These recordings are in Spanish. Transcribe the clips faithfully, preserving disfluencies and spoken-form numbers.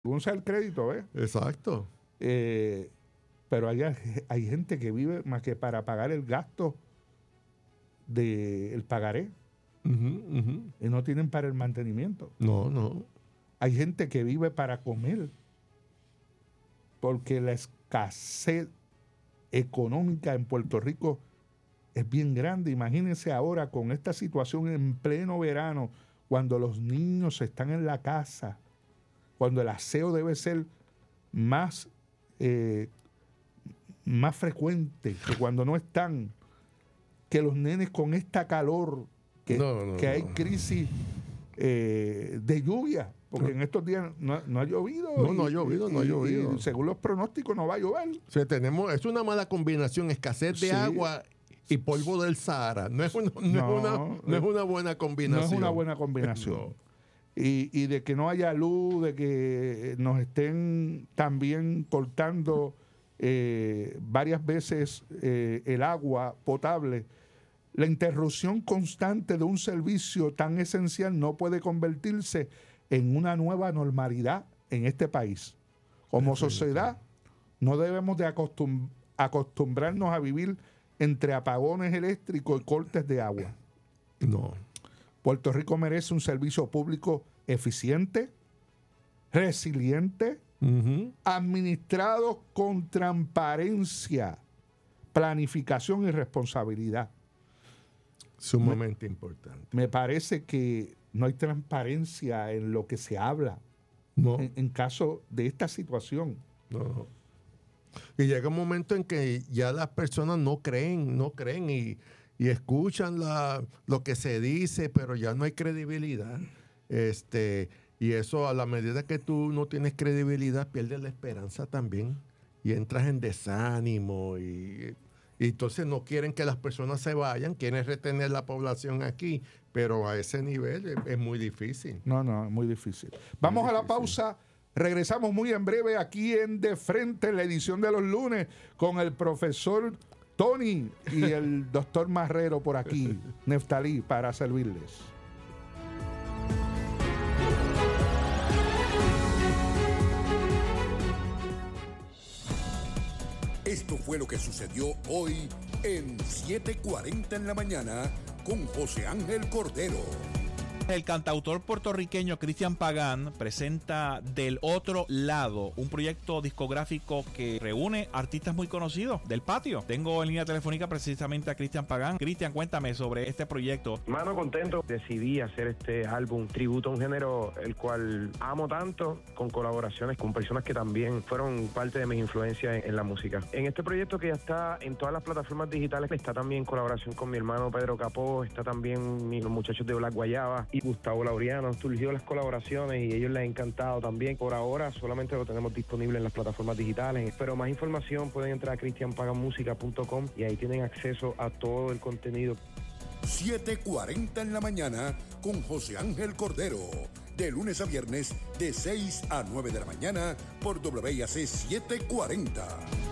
usa el crédito, ¿eh? Exacto. Eh, pero hay, hay gente que vive más que para pagar el gasto del pagaré. Uh-huh, uh-huh. Y no tienen para el mantenimiento. No, no. Hay gente que vive para comer. Porque la escasez económica en Puerto Rico es bien grande. Imagínense ahora con esta situación en pleno verano, cuando los niños están en la casa, cuando el aseo debe ser más, eh, más frecuente que cuando no están, que los nenes con esta calor, que, no, no, que hay no. crisis eh, de lluvia, porque no. en estos días no, no ha llovido. No, y, no ha llovido, y, no ha llovido. Y según los pronósticos no va a llover. O sea, tenemos, es una mala combinación, escasez de sí. agua y polvo del Sahara. No es una, no, no, es una, no es una buena combinación. No es una buena combinación. No. Y, y de que no haya luz, de que nos estén también cortando eh, varias veces eh, el agua potable. La interrupción constante de un servicio tan esencial no puede convertirse en una nueva normalidad en este país. Como sociedad, no debemos de acostum- acostumbrarnos a vivir entre apagones eléctricos y cortes de agua. No. Puerto Rico merece un servicio público eficiente, resiliente, uh-huh. administrado con transparencia, planificación y responsabilidad. Sumamente me, importante. Me parece que no hay transparencia en lo que se habla no. en, en caso de esta situación. No. Y llega un momento en que ya las personas no creen, no creen y, y escuchan la, lo que se dice, pero ya no hay credibilidad. Este, y eso, a la medida que tú no tienes credibilidad, pierdes la esperanza también. Y entras en desánimo y... Y entonces no quieren que las personas se vayan, quieren retener la población aquí, pero a ese nivel es, es muy difícil. No, no, es muy difícil. Vamos muy a la difícil. pausa, regresamos muy en breve aquí en De Frente, en la edición de los lunes, con el profesor Tony y el doctor Marrero por aquí, Neftalí, para servirles. Esto fue lo que sucedió hoy en siete cuarenta en la mañana con José Ángel Cordero. El cantautor puertorriqueño Cristian Pagán presenta Del Otro Lado, un proyecto discográfico que reúne artistas muy conocidos del patio. Tengo en línea telefónica precisamente a Cristian Pagán. Cristian, cuéntame sobre este proyecto. Mano, contento. Decidí hacer este álbum tributo a un género el cual amo tanto, con colaboraciones con personas que también fueron parte de mis influencias en, en la música. En este proyecto que ya está en todas las plataformas digitales, está también colaboración con mi hermano Pedro Capó, está también mi, los muchachos de Black Guayaba y Gustavo Laureano. Surgió las colaboraciones y a ellos les ha encantado también. Por ahora solamente lo tenemos disponible en las plataformas digitales, pero más información pueden entrar a cristian pagan música punto com y ahí tienen acceso a todo el contenido. siete cuarenta en la mañana con José Ángel Cordero, de lunes a viernes de seis a nueve de la mañana por W I A C setecientos cuarenta.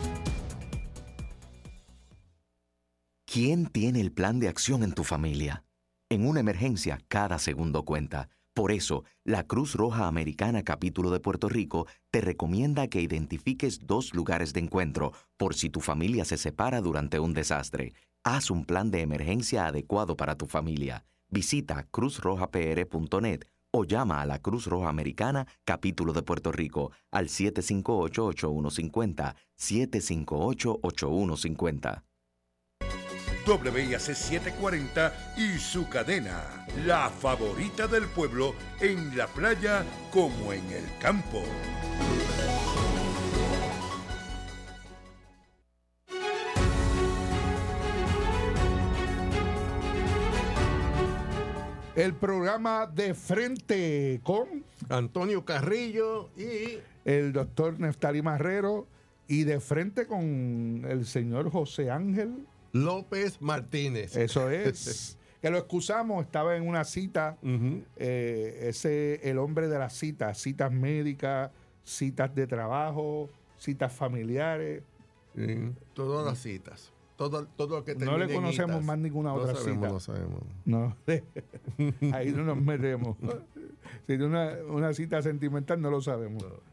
¿Quién tiene el plan de acción en tu familia? En una emergencia, cada segundo cuenta. Por eso, la Cruz Roja Americana Capítulo de Puerto Rico te recomienda que identifiques dos lugares de encuentro por si tu familia se separa durante un desastre. Haz un plan de emergencia adecuado para tu familia. Visita cruz roja p r punto net o llama a la Cruz Roja Americana Capítulo de Puerto Rico al siete cinco ocho, ocho uno cinco cero, siete cinco ocho, ocho uno cinco cero. W I A C setecientos cuarenta y su cadena, la favorita del pueblo en la playa como en el campo. El programa De Frente con Antonio Carrillo y el doctor Neftalí Marrero, y De Frente con el señor José Ángel López Martínez. Eso es. Que lo excusamos, estaba en una cita. Uh-huh. eh, ese, el hombre de las citas, citas médicas, citas de trabajo, citas familiares. Sí, todas las citas. Todo, todo lo que no le conocemos itas. Más ninguna no otra sabemos, cita. No sabemos. No, ahí no nos metemos. Si es una, una cita sentimental, no lo sabemos. No.